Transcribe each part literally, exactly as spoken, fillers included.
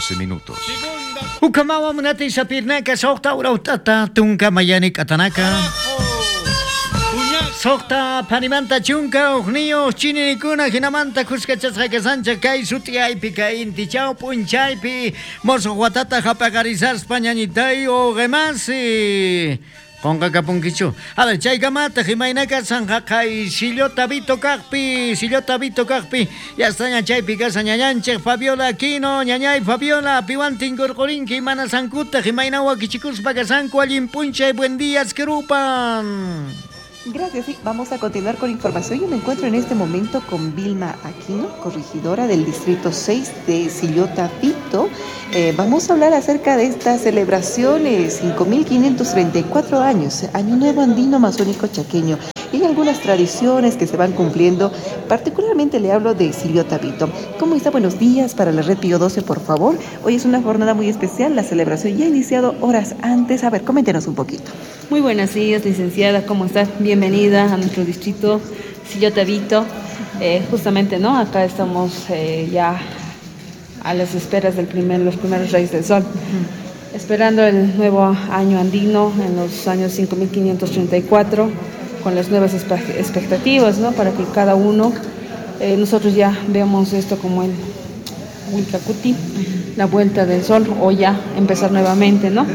once minutos. Ukamawa munati sapirnaka sokta urautata tunka mayani katanaka. Sokta panimanta chunka ugnio chininikuna hinamanta kuskachasaka sancha kai sutiaipi kai inti chao punchaipi mozo guatata japagarizar españanitai o gemasi. Conga capunquichu. A ver, chaigamata, jimainaka sanjakai, silota vito carpi, silota vito carpi, ya está ñachaipi casa ñañanche, Fabiola Aquino, ñañay Fabiola, piwantin gorgorinki, mana sankuta, jimainawa kichikus pagasanku, alin puncha y buen día, esquerupan. Gracias, sí. Vamos a continuar con información. Yo me encuentro en este momento con Vilma Aquino, corregidora del Distrito seis de Sillota Pito. Eh, vamos a hablar acerca de estas celebraciones, cinco mil quinientos treinta y cuatro años, Año Nuevo Andino Amazónico Chaqueño, y algunas tradiciones que se van cumpliendo. Particularmente le hablo de Sillota Pito. ¿Cómo está? Buenos días para la Red Pío doce, por favor. Hoy es una jornada muy especial, la celebración ya ha iniciado horas antes. A ver, coméntenos un poquito. Muy buenos días, licenciada, ¿cómo está? Bienvenida a nuestro distrito Sillota Pito. Eh, justamente, ¿no? Acá estamos eh, ya a las esperas de primer, los primeros rayos del sol, uh-huh. Esperando el nuevo año andino en los años cinco mil quinientos treinta y cuatro, con las nuevas expectativas, ¿no? Para que cada uno, eh, nosotros ya veamos esto como el Wilcacuti, uh-huh. La vuelta del sol, o ya empezar nuevamente, ¿no?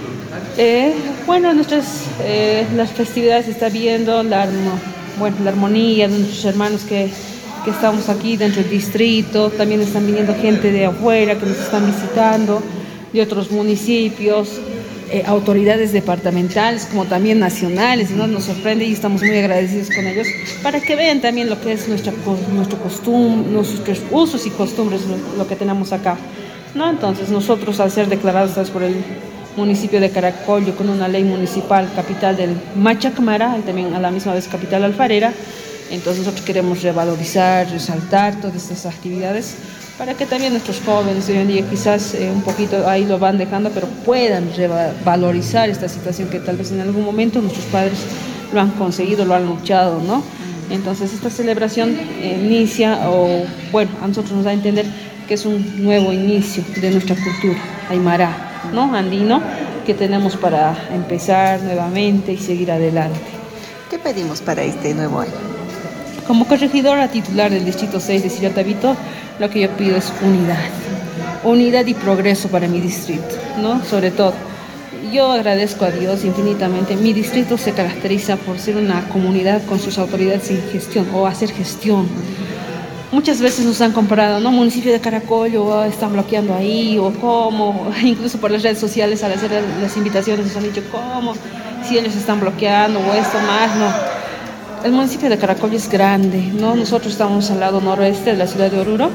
Eh, bueno, nuestras eh, las festividades se está viendo, la, bueno, la armonía de nuestros hermanos que, que estamos aquí dentro del distrito. También están viniendo gente de afuera que nos están visitando, de otros municipios, eh, autoridades departamentales como también nacionales, ¿no? Nos sorprende y estamos muy agradecidos con ellos para que vean también lo que es nuestra, nuestro costumbre, nuestros usos y costumbres, lo, lo que tenemos acá, ¿no? Entonces nosotros, al ser declarados por el municipio de Caracollo con una ley municipal capital del Machacmara y también a la misma vez capital alfarera, entonces nosotros queremos revalorizar, resaltar todas estas actividades para que también nuestros jóvenes de hoy en día quizás eh, un poquito ahí lo van dejando, pero puedan revalorizar esta situación que tal vez en algún momento nuestros padres lo han conseguido, lo han luchado, ¿no? Entonces esta celebración eh, inicia, o bueno, a nosotros nos da a entender que es un nuevo inicio de nuestra cultura aymara, ¿no? Andino, que tenemos para empezar nuevamente y seguir adelante. ¿Qué pedimos para este nuevo año? Como corregidora titular del Distrito seis de Sillota Pito, lo que yo pido es unidad, unidad y progreso para mi distrito, ¿no? Sobre todo, yo agradezco a Dios infinitamente. Mi distrito se caracteriza por ser una comunidad con sus autoridades en gestión o hacer gestión. Muchas veces nos han comparado, ¿no? Municipio de Caracollo, oh, están bloqueando ahí, o cómo, incluso por las redes sociales al hacer las invitaciones nos han dicho cómo, si ellos están bloqueando o esto más, no. El municipio de Caracollo es grande, ¿no? Nosotros estamos al lado noroeste de la ciudad de Oruro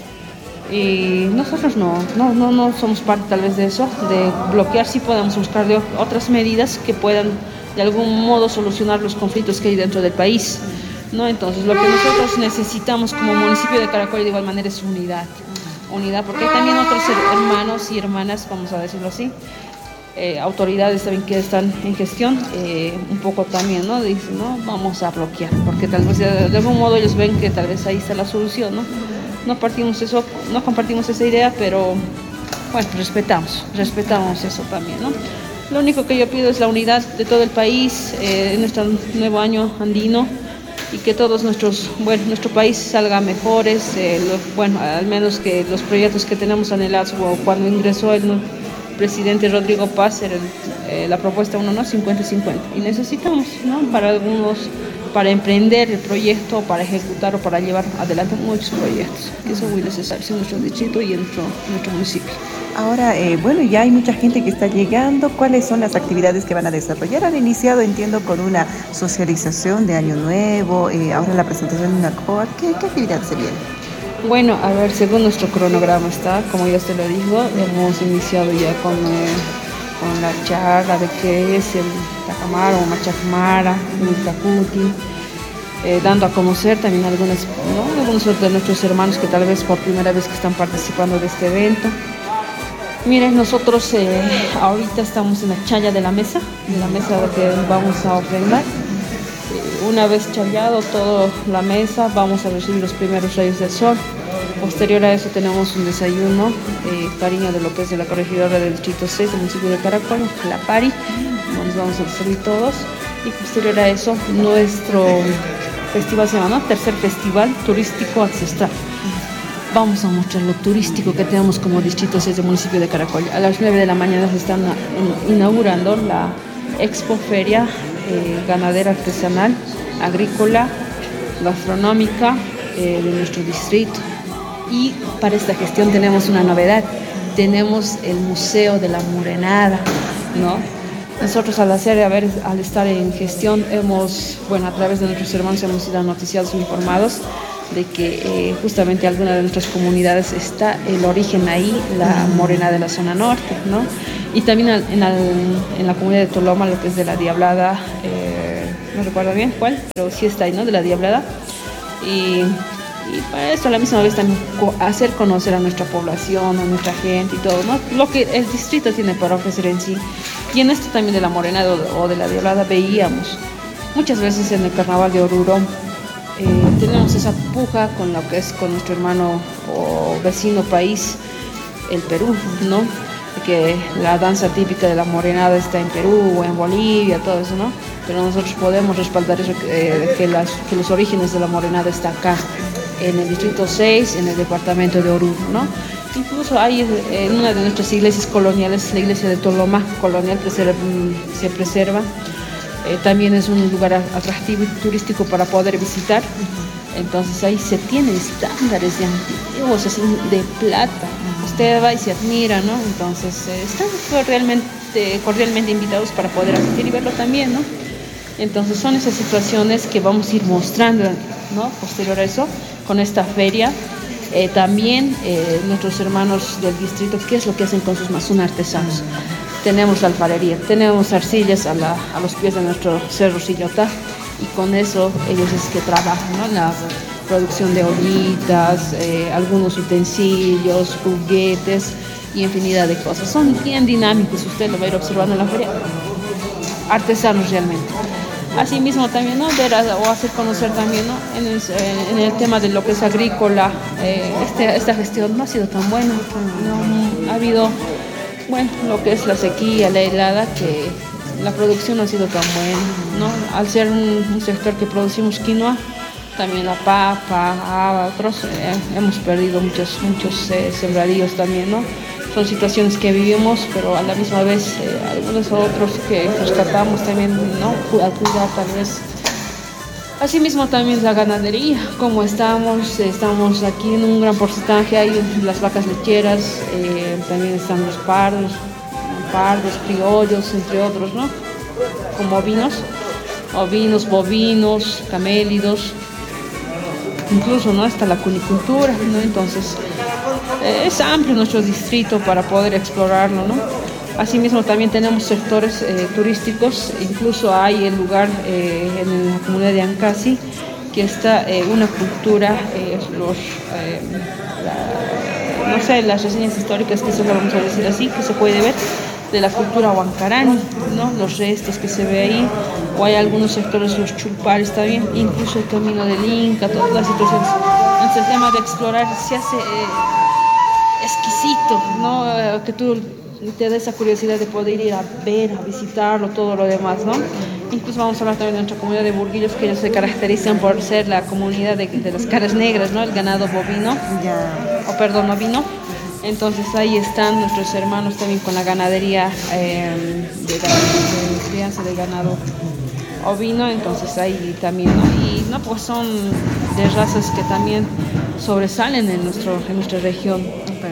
y nosotros no, no, no, no somos parte tal vez de eso, de bloquear. Sí podemos buscar de otras medidas que puedan de algún modo solucionar los conflictos que hay dentro del país, ¿no? Entonces, lo que nosotros necesitamos como municipio de Caracollo de igual manera es unidad, unidad, porque hay también otros hermanos y hermanas, vamos a decirlo así, eh, autoridades también que están en gestión, eh, un poco también, ¿no? Dicen, no, vamos a bloquear, porque tal vez de, de algún modo ellos ven que tal vez ahí está la solución, ¿no? No partimos eso, no compartimos esa idea, pero bueno, respetamos, respetamos eso también, ¿no? Lo único que yo pido es la unidad de todo el país, eh, en nuestro nuevo año andino, y que todos nuestros, bueno, nuestro país salga mejores, eh, lo, bueno, al menos que los proyectos que tenemos anhelados, como cuando ingresó el, ¿no? presidente Rodrigo Paz, era el, eh, la propuesta uno, ¿no? cincuenta cincuenta, y necesitamos, ¿no? Para algunos, para emprender el proyecto, para ejecutar o para llevar adelante muchos proyectos, que eso es muy necesario en nuestro distrito y en nuestro, nuestro municipio. Ahora, eh, bueno, ya hay mucha gente que está llegando. ¿Cuáles son las actividades que van a desarrollar? Han iniciado, entiendo, con una socialización de Año Nuevo, eh, ahora la presentación de una C O A. ¿Qué, qué actividades se vienen? Bueno, a ver, según nuestro cronograma está, como ya te lo digo, hemos iniciado ya con, eh, con la charla de qué es el Tacamara o Machacmara, el Wilcacuti, eh, dando a conocer también algunas, ¿no? algunos de nuestros hermanos que tal vez por primera vez que están participando de este evento. Miren, nosotros eh, ahorita estamos en la chaya de la mesa, de la mesa que vamos a ofrendar. Eh, una vez chayado toda la mesa, vamos a recibir los primeros rayos del sol. Posterior a eso tenemos un desayuno, eh, cariño de lo que es de la corregidora del distrito seis del municipio de Caracol, la Pari, nos vamos a servir todos. Y posterior a eso, nuestro festival se llama, ¿no? Tercer Festival Turístico Ancestral. Vamos a mostrar lo turístico que tenemos como distrito seis del municipio de Caracol. A las nueve de la mañana se están inaugurando la Expo Feria eh, Ganadera Artesanal, Agrícola, Gastronómica eh, de nuestro distrito. Y para esta gestión tenemos una novedad, tenemos el Museo de la Morenada, ¿no? Nosotros al hacer, a ver, al estar en gestión, hemos, bueno, a través de nuestros hermanos hemos sido noticiados e informados de que eh, justamente en alguna de nuestras comunidades está el origen ahí, la morena de la zona norte, ¿no? Y también en la, en la comunidad de Toloma, lo que es de la Diablada, eh, no recuerdo bien cuál, pero sí está ahí, ¿no? De la Diablada. Y, y para eso a la misma vez también hacer conocer a nuestra población, a nuestra gente y todo, ¿no? Lo que el distrito tiene para ofrecer en sí. Y en esto también de la morena o de la Diablada veíamos muchas veces en el carnaval de Oruro. Eh, tenemos esa puja con lo que es con nuestro hermano o vecino país, el Perú, ¿no? Que la danza típica de la morenada está en Perú o en Bolivia, todo eso, ¿no? Pero nosotros podemos respaldar eso, eh, que, las, que los orígenes de la morenada están acá, en el distrito seis, en el departamento de Oruro, ¿no? Incluso hay en una de nuestras iglesias coloniales, la iglesia de Toloma colonial, preserva, se preserva. Eh, también es un lugar atractivo y turístico para poder visitar. Entonces ahí se tienen estándares de antiguos, así de plata. Usted va y se admira, ¿no? Entonces eh, están cordialmente, cordialmente invitados para poder asistir y verlo también, ¿no? Entonces son esas situaciones que vamos a ir mostrando, ¿no? Posterior a eso, con esta feria. Eh, también eh, nuestros hermanos del distrito, ¿qué es lo que hacen con sus mazón artesanos? Tenemos la alfarería, tenemos arcillas a, la, a los pies de nuestro cerro Sillota, y con eso ellos es que trabajan, ¿no? La producción de ollitas, eh, algunos utensilios, juguetes y infinidad de cosas. Son bien dinámicos, usted lo va a ir observando en la feria. Artesanos realmente. Asimismo también, ¿no? Ver a, o hacer conocer también, ¿no? En el, en el tema de lo que es agrícola, eh, este, esta gestión no ha sido tan buena, no ha habido, bueno, lo que es la sequía, la helada, que la producción no ha sido tan buena, ¿no? Al ser un, un sector que producimos quinoa, también la papa, otros, eh, hemos perdido muchos, muchos eh, sembradíos también, ¿no? Son situaciones que vivimos, pero a la misma vez eh, algunos otros que rescatamos también, ¿no? Al cuidar tal vez. Asimismo también la ganadería, como estamos, estamos aquí en un gran porcentaje, hay las vacas lecheras, eh, también están los pardos, pardos, criollos, entre otros, ¿no? Como ovinos, ovinos, bovinos, camélidos, incluso, ¿no? Hasta la cunicultura, ¿no? Entonces, eh, es amplio nuestro distrito para poder explorarlo, ¿no? Asimismo también tenemos sectores eh, turísticos, incluso hay el lugar eh, en la comunidad de Ancasi, que está eh, una cultura, eh, los, eh, la, no sé, las reseñas históricas que se lo vamos a decir así, que se puede ver, de la cultura huancarani, ¿no? Los restos que se ve ahí, o hay algunos sectores, los chulpares también, incluso el camino del Inca, todas las situaciones. Entonces el tema de explorar se hace eh, exquisito, ¿no? Eh, que tú te da esa curiosidad de poder ir a ver, a visitarlo, todo lo demás, ¿no? Incluso vamos a hablar también de nuestra comunidad de burguillos, que ellos se caracterizan por ser la comunidad de, de las caras negras, ¿no? El ganado bovino, Ya. o perdón, ovino. Entonces ahí están nuestros hermanos también con la ganadería eh, de, de crianza de ganado ovino, entonces ahí también, ¿no? Y no, pues son de razas que también sobresalen en, nuestro, en nuestra región.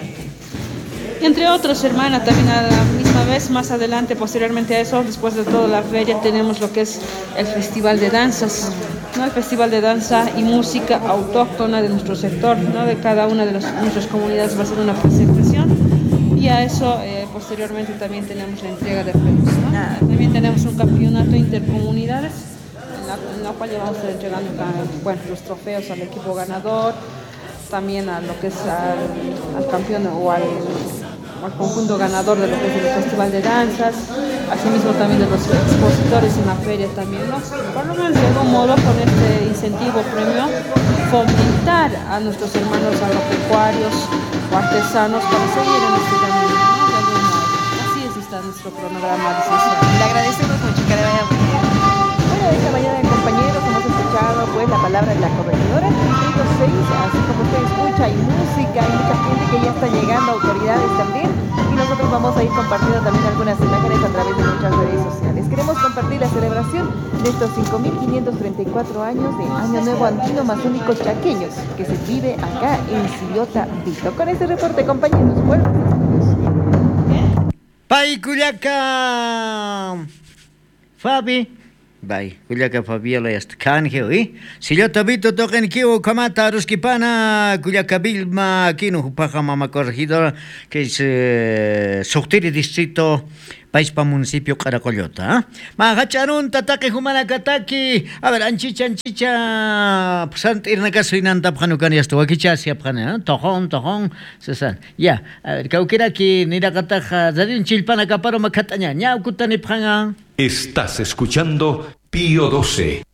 Entre otros, hermana, también a la misma vez, más adelante, posteriormente a eso, después de toda la feria, tenemos lo que es el Festival de Danzas, ¿no? El Festival de Danza y Música autóctona de nuestro sector, ¿no? De cada una de las, nuestras comunidades va a ser una presentación, y a eso, eh, posteriormente, también tenemos la entrega de premios, ¿no? También tenemos un campeonato intercomunidades, en la, en la cual ya vamos a estar entregando, bueno, los trofeos al equipo ganador, también a lo que es al, al campeón o al al conjunto ganador de lo que es el Festival de Danzas. asimismo también de los expositores en la feria también, ¿no? Por lo menos de algún modo con este incentivo premio fomentar a nuestros hermanos agropecuarios o artesanos para seguir en este camino, ¿no? De algún modo. Así es, está nuestro cronograma, licenciado. Le agradecemos mucho, que le vaya muy bien. Bueno, esta mañana, compañeros, hemos escuchado pues la palabra de la corregidora del Distrito seis, así como usted escucha, hay música, hay mucha gente que ya está llegando, autoridades también, y nosotros vamos a ir compartiendo también algunas imágenes a través de muchas redes sociales. Queremos compartir la celebración de estos cinco mil quinientos treinta y cuatro años de Año Nuevo Andino más únicos chaqueños que se vive acá en Sillota, Vito. Con este reporte, compañeros, vuelvo a los estudios. Pai Culiaca Fabi Bai, Culiaca Fabiola est Kanjeo, eh? Sillota Vito toquen kiwo kamata ruskipana Culiaca Vilma Kino Jupaja Mama Corregidora, que es eh, Soctiri Distrito Paispa Municipio Caracollota, ¿eh? Mahacharun tataki humanakataki. A ver, anchicha anchicha Sant irna kasuinanta phanukan yasto wakicha sia phana, tohon tohon sesan. Ya, a ver, kaukira ki nirakataja zarin chilpana kaparo makataña, ña ukutani phanga. Estás escuchando Pío doce.